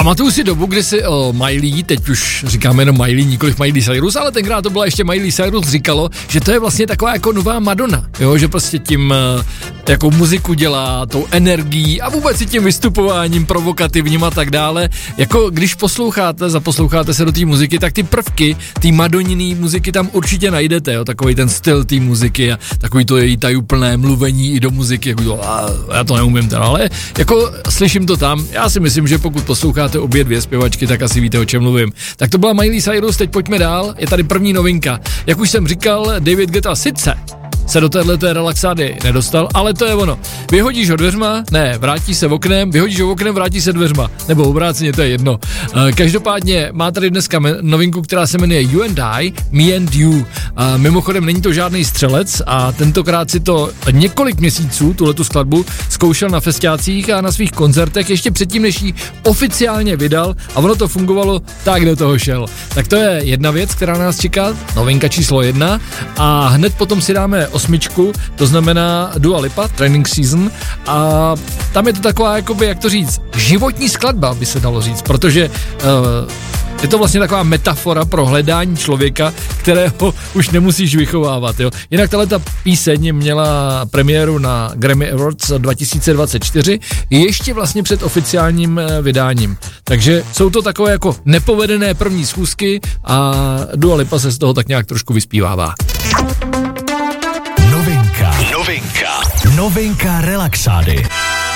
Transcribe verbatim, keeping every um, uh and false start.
Pamatuju si dobu, kdy si o Miley, teď už říkáme jenom Miley, nikoliv Miley Cyrus, ale tenkrát to byla ještě Miley Cyrus, říkalo, že to je vlastně taková jako nová Madonna, jo, že prostě tím jako muziku dělá, tou energií a vůbec i tím vystupováním provokativním a tak dále. Jako když posloucháte, zaposloucháte se do té muziky, tak ty prvky té Madonniné muziky tam určitě najdete, jo, takový ten styl té muziky a takový to její tajuplné mluvení i do muziky, jako to, a, já to neumím teda, ale jako slyším to tam, já si myslím, že pokud posloucháte obě dvě zpěvačky, tak asi víte, o čem mluvím. Tak to byla Miley Cyrus, teď pojďme dál, je tady první novinka. Jak už jsem říkal, David Guetta sice se do téhleté relaxády nedostal, ale to je ono. Vyhodíš ho dveřma, ne, vrátí se oknem, vyhodíš ho oknem, vrátí se dveřma, nebo obráceně, to je jedno. Každopádně má tady dneska novinku, která se jmenuje You and I, Me and You. A mimochodem není to žádný střelec a tentokrát si to několik měsíců, tuhletu skladbu, zkoušel na festiácích a na svých koncertech ještě předtím, než ji oficiálně vydal a ono to fungovalo, tak do toho šel. Tak to je jedna věc, která nás čeká, novinka číslo jedna a hned potom si dáme osmičku, to znamená Dua Lipa, Training Season a tam je to taková, jakoby, jak to říct, životní skladba by se dalo říct, protože uh, je to vlastně taková metafora pro hledání člověka, kterého už nemusíš vychovávat, jo. Jinak tahleta píseň měla premiéru na Grammy Awards dva tisíce dvacet čtyři ještě vlastně před oficiálním vydáním. Takže jsou to takové jako nepovedené první schůzky a Dua Lipa se z toho tak nějak trošku vyspívává. Novinka. Novinka. Novinka relaxády.